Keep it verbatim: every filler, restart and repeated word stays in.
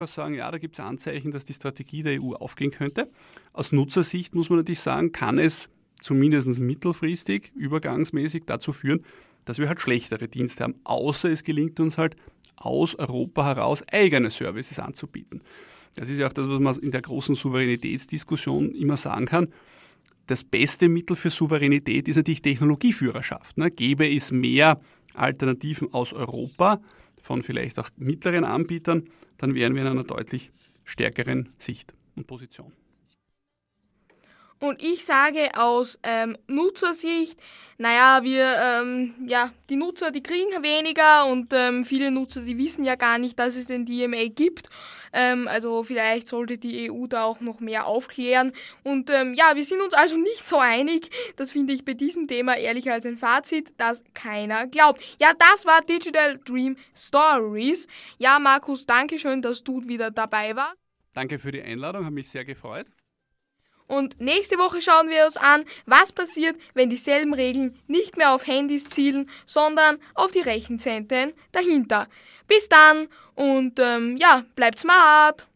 sagen, ja, da gibt es Anzeichen, dass die Strategie der E U aufgehen könnte. Aus Nutzersicht muss man natürlich sagen, kann es zumindest mittelfristig, übergangsmäßig dazu führen, dass wir halt schlechtere Dienste haben, außer es gelingt uns halt aus Europa heraus eigene Services anzubieten. Das ist ja auch das, was man in der großen Souveränitätsdiskussion immer sagen kann. Das beste Mittel für Souveränität ist natürlich Technologieführerschaft. Ne? Gäbe es mehr Alternativen aus Europa, von vielleicht auch mittleren Anbietern, dann wären wir in einer deutlich stärkeren Sicht und Position. Und ich sage aus ähm, Nutzersicht, naja, wir, ähm, ja, die Nutzer, die kriegen weniger und ähm, viele Nutzer, die wissen ja gar nicht, dass es den D M A gibt. Ähm, also vielleicht sollte die E U da auch noch mehr aufklären. Und ähm, ja, wir sind uns also nicht so einig. Das finde ich bei diesem Thema ehrlich als ein Fazit, das keiner glaubt. Ja, das war Digital Dream Stories. Ja, Markus, danke schön, dass du wieder dabei warst. Danke für die Einladung, hat mich sehr gefreut. Und nächste Woche schauen wir uns an, was passiert, wenn dieselben Regeln nicht mehr auf Handys zielen, sondern auf die Rechenzentren dahinter. Bis dann und ähm, ja, bleibt smart!